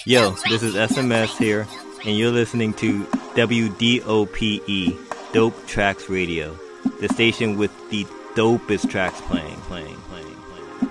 Yo, this is SMS here, and you're listening to WDOPE, Dope Tracks Radio, the station with the dopest tracks playing.